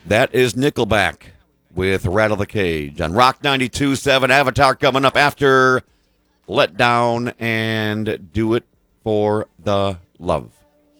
That is Nickelback with Rattle the Cage on Rock 92.7. Avatar coming up after Let Down and Do It for the Love.